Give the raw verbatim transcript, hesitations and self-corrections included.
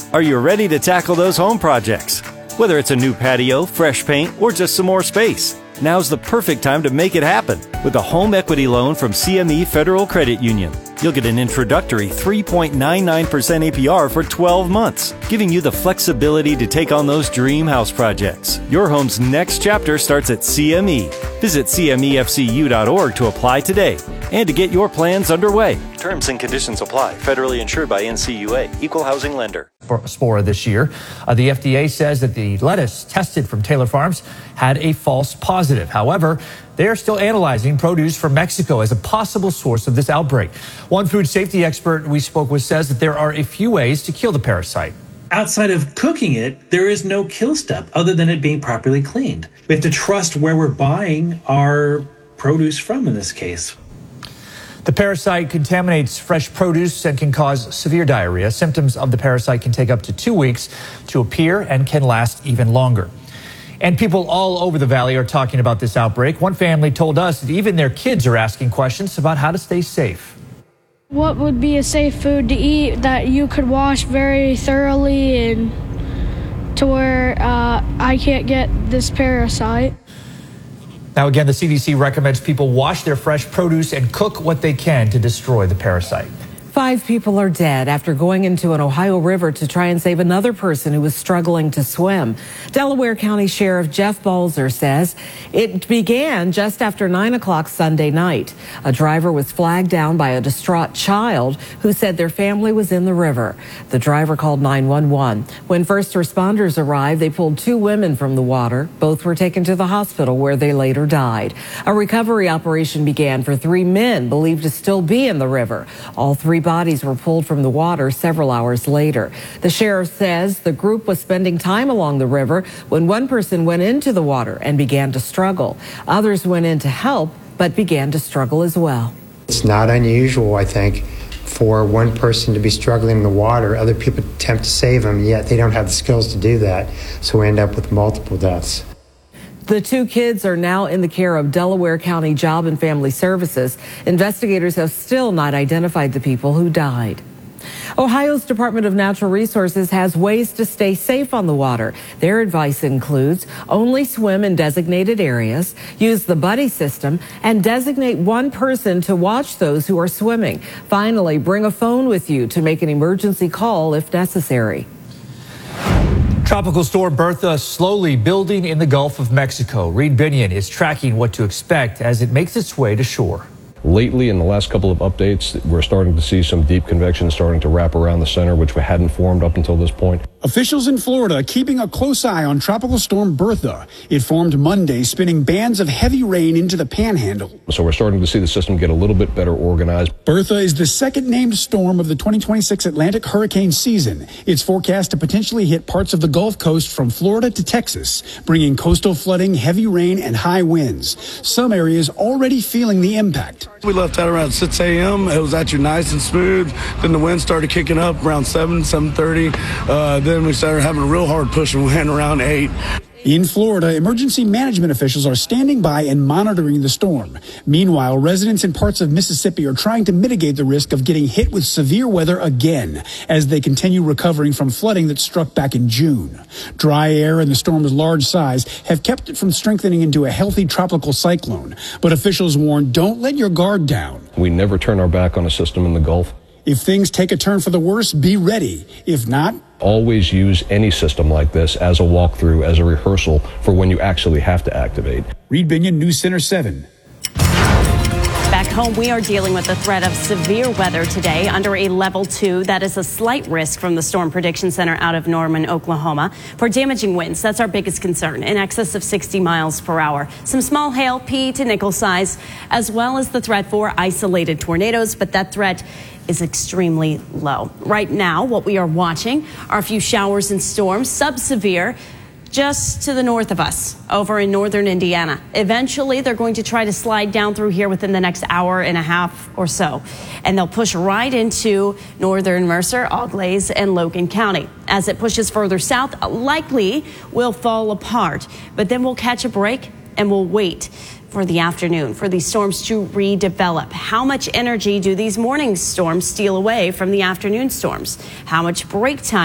Are you ready to tackle those home projects? Whether it's a new patio, fresh paint, or just some more space, now's the perfect time to make it happen with a home equity loan from C M E Federal Credit Union. You'll get an introductory three point nine nine percent A P R for twelve months, giving you the flexibility to take on those dream house projects. Your home's next chapter starts at C M E. Visit C M E F C U dot org to apply today and to get your plans underway. Terms and conditions apply. Federally insured by N C U A. Equal housing lender. For Spora this year, uh, the F D A says that the lettuce tested from Taylor Farms had a false positive. However, they are still analyzing produce from Mexico as a possible source of this outbreak. One food safety expert we spoke with says that there are a few ways to kill the parasite. Outside of cooking it, there is no kill step other than it being properly cleaned. We have to trust where we're buying our produce from in this case. The parasite contaminates fresh produce and can cause severe diarrhea. Symptoms of the parasite can take up to two weeks to appear and can last even longer. And people all over the valley are talking about this outbreak. One family told us that even their kids are asking questions about how to stay safe. What would be a safe food to eat that you could wash very thoroughly and to where uh, I can't get this parasite? Now, again, the C D C recommends people wash their fresh produce and cook what they can to destroy the parasite. Five people are dead after going into an Ohio river to try and save another person who was struggling to swim. Delaware County Sheriff Jeff Balzer says it began just after nine o'clock Sunday night. A driver was flagged down by a distraught child who said their family was in the river. The driver called nine one one. When first responders arrived, they pulled two women from the water. Both were taken to the hospital where they later died. A recovery operation began for three men believed to still be in the river. All three bodies were pulled from the water several hours later. The sheriff says the group was spending time along the river when one person went into the water and began to struggle. Others went in to help, but began to struggle as well. It's not unusual, I think, for one person to be struggling in the water. Other people attempt to save them, yet they don't have the skills to do that. So we end up with multiple deaths. The two kids are now in the care of Delaware County Job and Family Services. Investigators have still not identified the people who died. Ohio's Department of Natural Resources has ways to stay safe on the water. Their advice includes only swim in designated areas, use the buddy system, and designate one person to watch those who are swimming. Finally, bring a phone with you to make an emergency call if necessary. Tropical storm Bertha slowly building in the Gulf of Mexico. Reed Binion is tracking what to expect as it makes its way to shore. Lately, in the last couple of updates, we're starting to see some deep convection starting to wrap around the center, which we hadn't formed up until this point. Officials in Florida keeping a close eye on Tropical Storm Bertha. It formed Monday, spinning bands of heavy rain into the panhandle. So we're starting to see the system get a little bit better organized. Bertha is the second named storm of the twenty twenty-six Atlantic hurricane season. It's forecast to potentially hit parts of the Gulf Coast from Florida to Texas, bringing coastal flooding, heavy rain, and high winds. Some areas already feeling the impact. We left out around six a.m. It was actually nice and smooth. Then the wind started kicking up around seven, seven thirty. Uh, then we started having a real hard push and wind around eight. In Florida, emergency management officials are standing by and monitoring the storm. Meanwhile, residents in parts of Mississippi are trying to mitigate the risk of getting hit with severe weather again as they continue recovering from flooding that struck back in June. Dry air and the storm's large size have kept it from strengthening into a healthy tropical cyclone. But officials warn, don't let your guard down. We never turn our back on a system in the Gulf. If things take a turn for the worse, be ready. If not, always use any system like this as a walkthrough, as a rehearsal for when you actually have to activate. Reed Binion, News Center seven. Back home, we are dealing with the threat of severe weather today under a level two. That is a slight risk from the Storm Prediction Center out of Norman, Oklahoma. For damaging winds, that's our biggest concern, in excess of sixty miles per hour. Some small hail, pea to nickel size, as well as the threat for isolated tornadoes, but that threat is extremely low. Right now, what we are watching are a few showers and storms, sub-severe, just to the north of us over in northern Indiana. Eventually, they're going to try to slide down through here within the next hour and a half or so. And they'll push right into northern Mercer, Auglaize, and Logan County. As it pushes further south, likely will fall apart. But then we'll catch a break and we'll wait for the afternoon for these storms to redevelop. How much energy do these morning storms steal away from the afternoon storms? How much break time